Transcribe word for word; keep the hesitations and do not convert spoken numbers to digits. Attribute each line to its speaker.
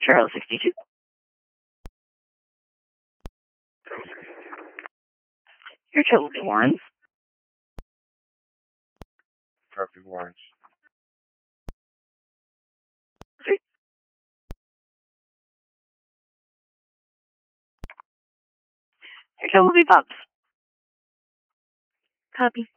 Speaker 1: Charles sixty-two. Your total be Warrens.
Speaker 2: Copy Warrens.
Speaker 1: Three. Your total be Bobs.
Speaker 3: Copy.